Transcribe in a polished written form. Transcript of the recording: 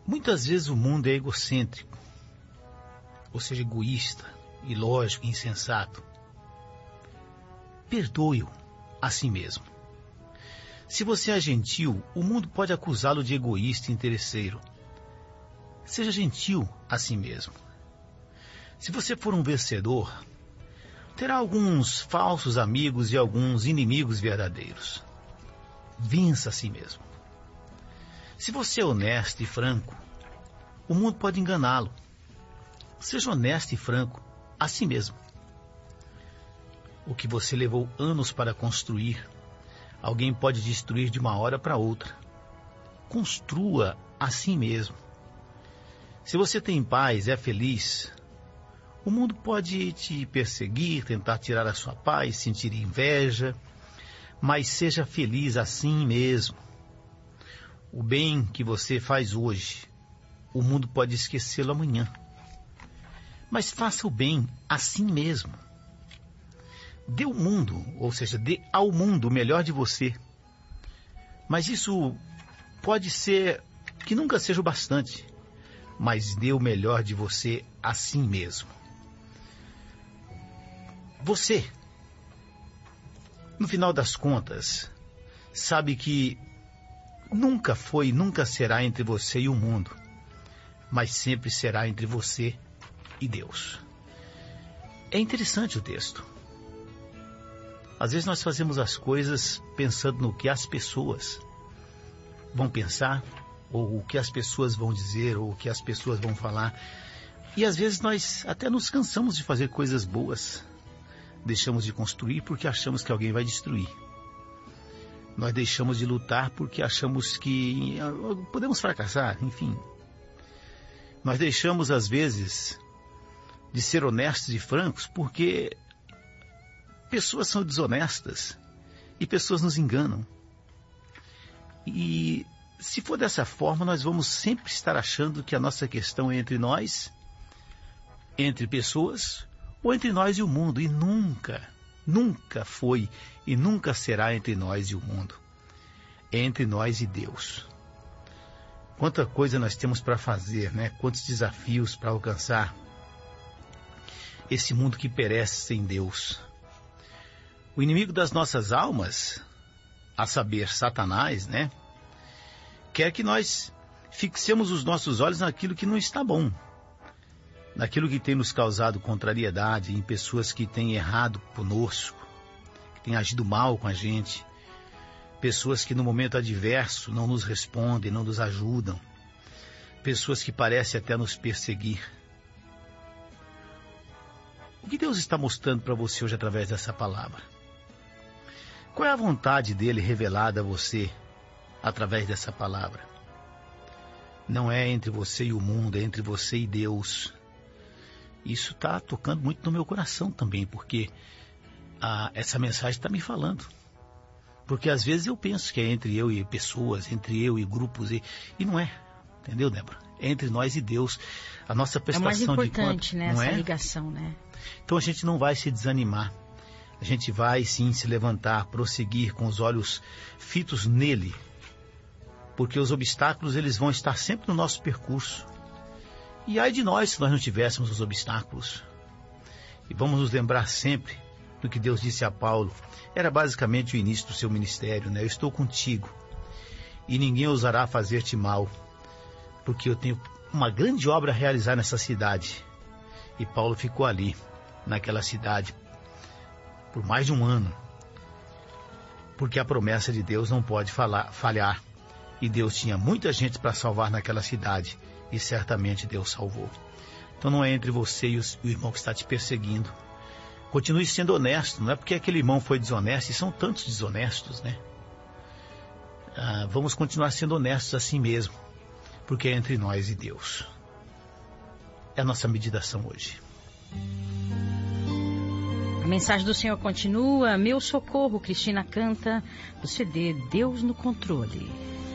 Muitas vezes o mundo é egocêntrico, ou seja, egoísta, ilógico, insensato. Perdoe-o a si mesmo. Se você é gentil, o mundo pode acusá-lo de egoísta e interesseiro. Seja gentil a si mesmo. Se você for um vencedor, terá alguns falsos amigos e alguns inimigos verdadeiros. Vença a si mesmo. Se você é honesto e franco, o mundo pode enganá-lo. Seja honesto e franco a si mesmo. O que você levou anos para construir, alguém pode destruir de uma hora para outra. Construa a si mesmo. Se você tem paz, é feliz, o mundo pode te perseguir, tentar tirar a sua paz, sentir inveja, mas seja feliz assim mesmo. O bem que você faz hoje, o mundo pode esquecê-lo amanhã. Mas faça o bem assim mesmo. Dê ao mundo, ou seja, dê ao mundo o melhor de você. Mas isso pode ser que nunca seja o bastante. Mas dê o melhor de você assim mesmo. Você, no final das contas, sabe que nunca foi e nunca será entre você e o mundo, mas sempre será entre você e Deus. É interessante o texto. Às vezes nós fazemos as coisas pensando no que as pessoas vão pensar, ou o que as pessoas vão dizer, ou o que as pessoas vão falar. E às vezes nós até nos cansamos de fazer coisas boas. Deixamos de construir porque achamos que alguém vai destruir. Nós deixamos de lutar porque achamos que podemos fracassar, enfim. Nós deixamos às vezes de ser honestos e francos porque pessoas são desonestas e pessoas nos enganam. E se for dessa forma, nós vamos sempre estar achando que a nossa questão é entre nós, entre pessoas, ou entre nós e o mundo. E nunca foi e nunca será entre nós e o mundo. É entre nós e Deus. Quanta coisa nós temos para fazer, né? Quantos desafios para alcançar. Esse mundo que perece sem Deus. O inimigo das nossas almas, a saber, Satanás, né? Quer que nós fixemos os nossos olhos naquilo que não está bom. Naquilo que tem nos causado contrariedade, em pessoas que têm errado conosco, que têm agido mal com a gente, pessoas que no momento adverso não nos respondem, não nos ajudam, pessoas que parecem até nos perseguir. O que Deus está mostrando para você hoje através dessa palavra? Qual é a vontade dele revelada a você através dessa palavra? Não é entre você e o mundo, é entre você e Deus. Isso está tocando muito no meu coração também, porque essa mensagem está me falando. Porque às vezes eu penso que é entre eu e pessoas, entre eu e grupos, e não é. Entendeu, Débora? É entre nós e Deus. A nossa prestação de conta. É mais importante, né? Essa ligação, né? Então a gente não vai se desanimar. A gente vai sim se levantar, prosseguir com os olhos fitos nele. Porque os obstáculos, eles vão estar sempre no nosso percurso. E ai de nós se nós não tivéssemos os obstáculos. E vamos nos lembrar sempre do que Deus disse a Paulo. Era basicamente o início do seu ministério, né? Eu estou contigo e ninguém ousará fazer-te mal, porque eu tenho uma grande obra a realizar nessa cidade. E Paulo ficou ali, naquela cidade, por mais de um ano, porque a promessa de Deus não pode falhar. E Deus tinha muita gente para salvar naquela cidade, e certamente Deus salvou. Então não é entre você e o irmão que está te perseguindo. Continue sendo honesto, não é porque aquele irmão foi desonesto, e são tantos desonestos, né? Vamos continuar sendo honestos assim mesmo, porque é entre nós e Deus. É a nossa meditação hoje. A mensagem do Senhor continua. Meu socorro, Cristina canta do CD Deus no Controle.